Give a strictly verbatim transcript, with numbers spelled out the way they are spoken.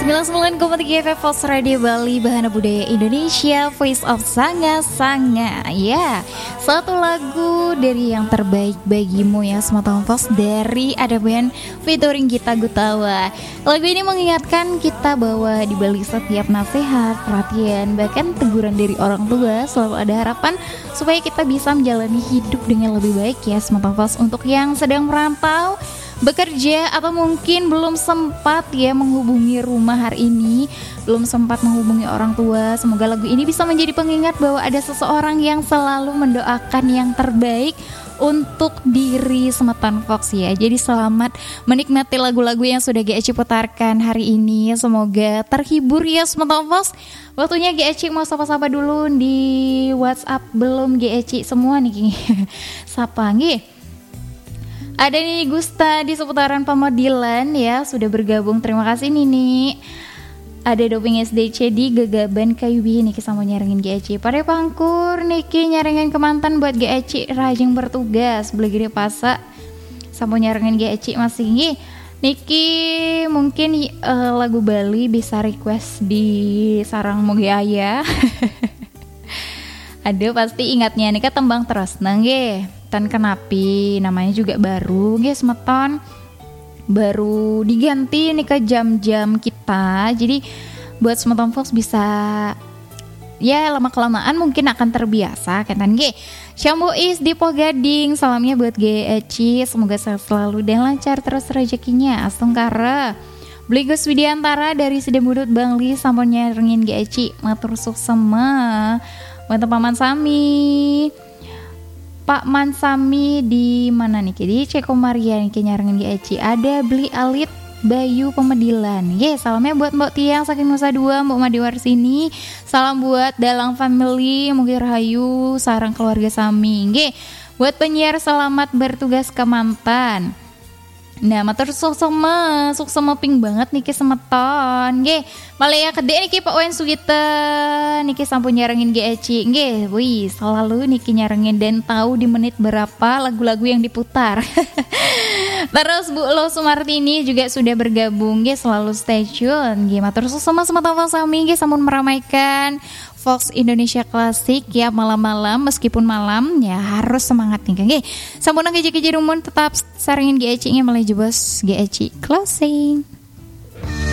sembilan puluh sembilan koma tiga F M Fox Radio Bali, Bahana Budaya Indonesia, Voice of Sanga Sanga. Ya, satu lagu dari yang terbaik bagimu ya Smart Fox dari ada band featuring Gita Gutawa. Lagu ini mengingatkan kita bahwa di balik setiap nasihat, perhatian, bahkan teguran dari orang tua selalu ada harapan supaya kita bisa menjalani hidup dengan lebih baik ya Smart Fox. Untuk yang sedang merantau, bekerja, atau mungkin belum sempat ya menghubungi rumah hari ini, belum sempat menghubungi orang tua, semoga lagu ini bisa menjadi pengingat bahwa ada seseorang yang selalu mendoakan yang terbaik untuk diri Semeton Fox ya. Jadi selamat menikmati lagu-lagu yang sudah G E C putarkan hari ini. Semoga terhibur ya Semeton Fox. Waktunya G E C mau sapa-sapa dulu di WhatsApp. Belum G E C semua nih sapa nggih. Ada nih Gusta di seputaran Pamodilan ya, sudah bergabung. Terima kasih Nini. Ada Doping S D C di Gegaban Kayubi, Niki sama nyarengin G E C. Pada Pangkur, Niki nyarengin kemantan buat G E C rajin bertugas. Beli gede pasa sama nyarengin G E C masih ngi. Niki mungkin uh, lagu Bali bisa request di Sarang Mogiaya. Ada pasti ingatnya Nika tembang terus nangge. Tan kenapi namanya juga baru guys Meton, baru diganti nih ke jam-jam kita. Jadi buat Semeton Fox bisa ya lama kelamaan mungkin akan terbiasa kan nge. Syambois di Pogading, salamnya buat G E C, semoga sehat selalu dan lancar terus rezekinya. Astungkara Bligus Widiantara dari Sidemudut Bangli sampun nyarengin G E C, matur suksema buat Paman Sami. Pak Mansami di mana nih? Di Ceko Maria nih nyarengin G E C. Ada Beli Alit Bayu Pemedilan. Ye, salamnya buat Mbak Tiang saking Nusa Dua, Mbak Madiwar sini. Salam buat Dalang Family, Mugi Rahayu, sarang keluarga Sami. Ye, buat penyiar selamat bertugas ke Mantan. Nah, matur suksema, suksema ping banget niki Semeton. Nggih, Malaya Kede niki Pak Wen Sugita niki sampun nyarengin G E C. Nggih, wih, selalu niki nyarengin dan tahu di menit berapa lagu-lagu yang diputar. Terus Bu Lo Sumartini juga sudah bergabung. Nggih, selalu stay tune. Nggih, matur suksema Semeton sami nggih sampun meramaikan Fox Indonesia Klasik ya malam-malam, meskipun malam ya harus semangat nih Kang. Sampun keji-keji rumun tetap saringin G E C-nya mulai jebos G E C closing.